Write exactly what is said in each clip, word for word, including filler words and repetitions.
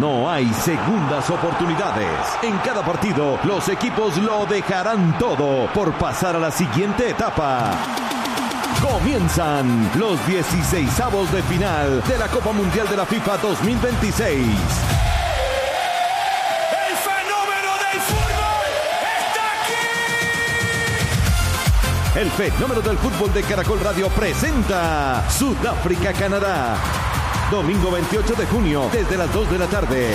no hay segundas oportunidades. En cada partido, los equipos lo dejarán todo por pasar a la siguiente etapa. Comienzan los dieciseisavos de final de la Copa Mundial de la FIFA dos mil veintiséis. ¡El fenómeno del fútbol está aquí! El fenómeno del fútbol de Caracol Radio presenta Sudáfrica-Canadá. Domingo veintiocho de junio, desde las dos de la tarde.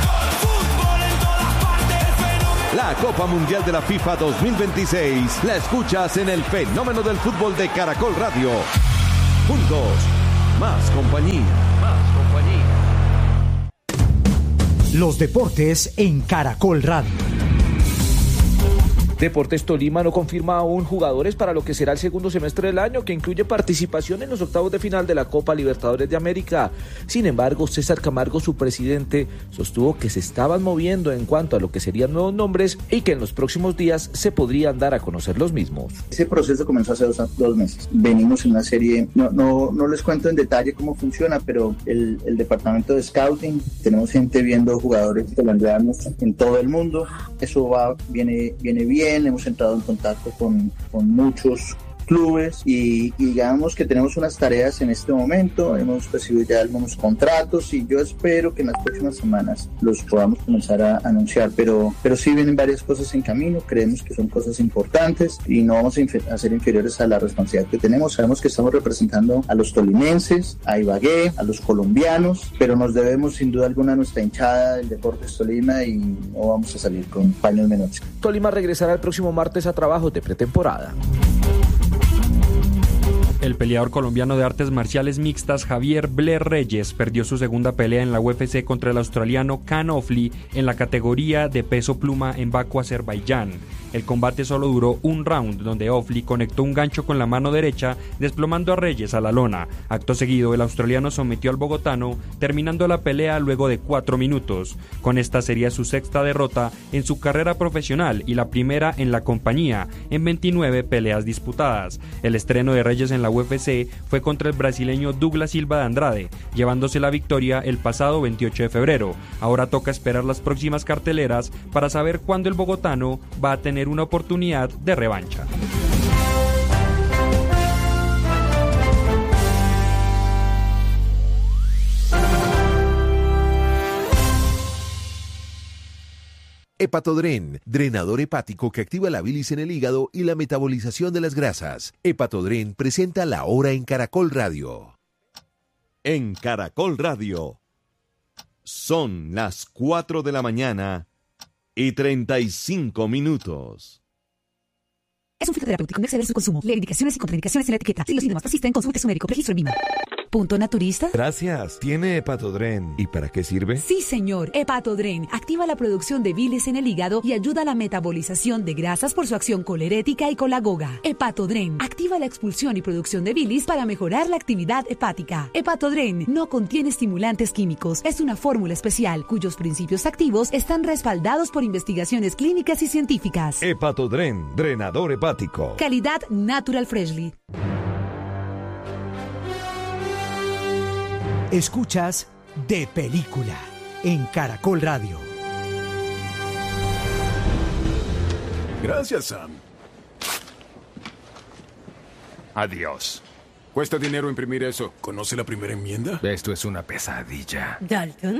La Copa Mundial de la FIFA dos mil veintiséis la escuchas en el fenómeno del fútbol de Caracol Radio. Juntos, más compañía. Más compañía. Los deportes en Caracol Radio. Deportes Tolima no confirma aún jugadores para lo que será el segundo semestre del año, que incluye participación en los octavos de final de la Copa Libertadores de América. Sin embargo, César Camargo, su presidente, sostuvo que se estaban moviendo en cuanto a lo que serían nuevos nombres y que en los próximos días se podrían dar a conocer los mismos. Ese proceso comenzó hace dos, dos meses. Venimos en una serie, no, no, no les cuento en detalle cómo funciona, pero el, el departamento de scouting, tenemos gente viendo jugadores colombianos en todo el mundo. Eso va, viene, viene bien. Hemos entrado en contacto con, con muchos clubes y, y digamos que tenemos unas tareas en este momento, hemos recibido ya algunos contratos y yo espero que en las próximas semanas los podamos comenzar a anunciar, pero, pero sí vienen varias cosas en camino, creemos que son cosas importantes y no vamos a, infer- a ser inferiores a la responsabilidad que tenemos. Sabemos que estamos representando a los tolimenses, a Ibagué, a los colombianos, pero nos debemos sin duda alguna a nuestra hinchada del Deportes Tolima y no vamos a salir con paños menores. Tolima regresará el próximo martes a trabajos de pretemporada. El peleador colombiano de artes marciales mixtas Javier Blair Reyes perdió su segunda pelea en la U F C contra el australiano Khan Ofli en la categoría de peso pluma en Bakú, Azerbaiyán. El combate solo duró un round, donde Ofli conectó un gancho con la mano derecha, desplomando a Reyes a la lona. Acto seguido, el australiano sometió al bogotano, terminando la pelea luego de cuatro minutos. Con esta sería su sexta derrota en su carrera profesional y la primera en la compañía, en veintinueve peleas disputadas. El estreno de Reyes en la U F C fue contra el brasileño Douglas Silva de Andrade, llevándose la victoria el pasado veintiocho de febrero. Ahora toca esperar las próximas carteleras para saber cuándo el bogotano va a tener una oportunidad de revancha. Hepatodren, drenador hepático que activa la bilis en el hígado y la metabolización de las grasas. Hepatodren presenta La Hora en Caracol Radio. En Caracol Radio son las cuatro de la mañana y treinta y cinco minutos. Es un fitoterapéutico, no exceder su consumo. Lee indicaciones y contraindicaciones en la etiqueta. Si los síntomas persisten, consulte su médico. Registro en Vima. ¿Punto naturista? Gracias. ¿Tiene Hepatodren? ¿Y para qué sirve? Sí, señor. Hepatodren activa la producción de bilis en el hígado y ayuda a la metabolización de grasas por su acción colerética y colagoga. Hepatodren activa la expulsión y producción de bilis para mejorar la actividad hepática. Hepatodren no contiene estimulantes químicos. Es una fórmula especial cuyos principios activos están respaldados por investigaciones clínicas y científicas. Hepatodren, drenador hepático. Calidad Natural Freshly. Escuchas De Película en Caracol Radio. Gracias, Sam. Adiós. Cuesta dinero imprimir eso. ¿Conoce la primera enmienda? Esto es una pesadilla. ¿Dalton?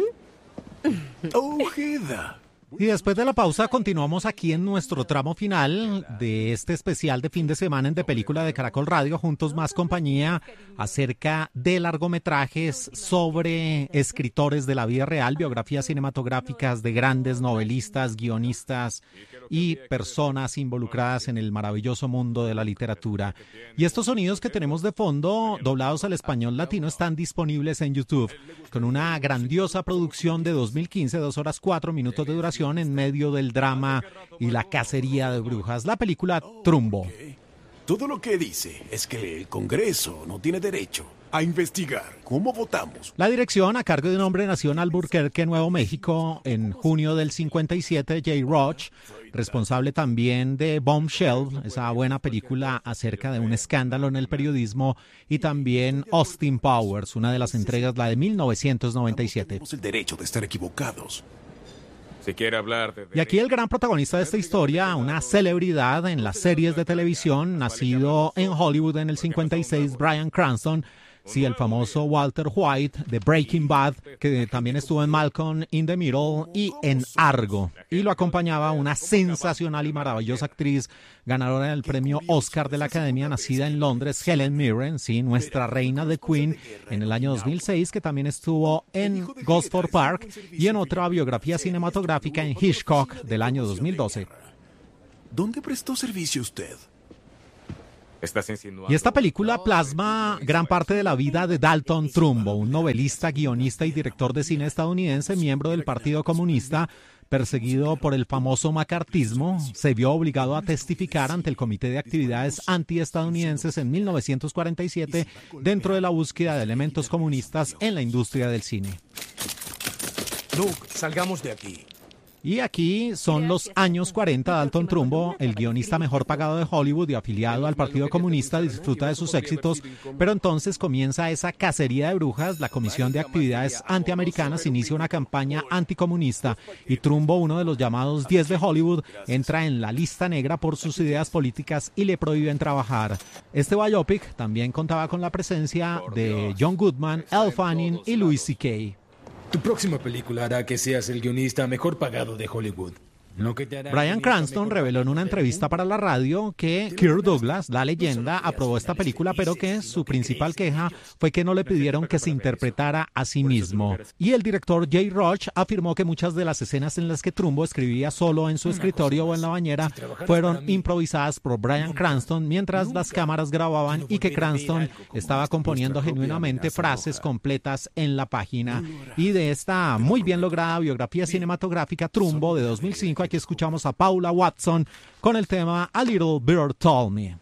Ojeda. Y después de la pausa continuamos aquí en nuestro tramo final de este especial de fin de semana en De Película de Caracol Radio, Juntos Más Compañía, acerca de largometrajes sobre escritores de la vida real, biografías cinematográficas de grandes novelistas, guionistas y personas involucradas en el maravilloso mundo de la literatura. Y estos sonidos que tenemos de fondo, doblados al español latino, están disponibles en YouTube, con una grandiosa producción de dos mil quince, dos horas cuatro minutos de duración, en medio del drama y la cacería de brujas, la película Trumbo. Okay. Todo lo que dice es que el Congreso no tiene derecho A investigar cómo votamos. La dirección, a cargo de un hombre nacido en Albuquerque, Nuevo México, en junio del cincuenta y siete, Jay Roach, responsable también de Bombshell, esa buena película acerca de un escándalo en el periodismo, y también Austin Powers, una de las entregas, la de mil novecientos noventa y siete. Tenemos el derecho de estar equivocados. Si quiere hablar de... Y aquí el gran protagonista de esta historia, una celebridad en las series de televisión, nacido en Hollywood en el cincuenta y seis, Bryan Cranston. Sí, el famoso Walter White de Breaking Bad, que también estuvo en Malcolm in the Middle y en Argo. Y lo acompañaba una sensacional y maravillosa actriz, ganadora del premio Oscar de la Academia, nacida en Londres, Helen Mirren, sí, nuestra reina de Queen, en el año dos mil seis, que también estuvo en Gosford Park y en otra biografía cinematográfica en Hitchcock del año dos mil doce. ¿Dónde prestó servicio usted? Y esta película plasma gran parte de la vida de Dalton Trumbo, un novelista, guionista y director de cine estadounidense, miembro del Partido Comunista, perseguido por el famoso macartismo. Se vio obligado a testificar ante el Comité de Actividades Antiestadounidenses en mil novecientos cuarenta y siete dentro de la búsqueda de elementos comunistas en la industria del cine. Luke, salgamos de aquí. Y aquí son los años cuarenta. Dalton Trumbo, el guionista mejor pagado de Hollywood y afiliado al Partido Comunista, disfruta de sus éxitos, pero entonces comienza esa cacería de brujas. La Comisión de Actividades Antiamericanas inicia una campaña anticomunista y Trumbo, uno de los llamados diez de Hollywood, entra en la lista negra por sus ideas políticas y le prohíben trabajar. Este biopic también contaba con la presencia de John Goodman, Elle Fanning y Louis C K. Tu próxima película hará que seas el guionista mejor pagado de Hollywood. Bryan Cranston reveló en una entrevista para la radio que Kirk Douglas, la leyenda, aprobó esta película, pero que su principal queja fue que no le pidieron que se interpretara a sí mismo. Y el director Jay Roach afirmó que muchas de las escenas en las que Trumbo escribía solo en su escritorio o en la bañera fueron improvisadas por Bryan Cranston mientras las cámaras grababan, y que Cranston estaba componiendo genuinamente frases completas en la página. Y de esta muy bien lograda biografía cinematográfica Trumbo de dos mil cinco, aquí escuchamos a Paula Watson con el tema A Little Bird Told Me.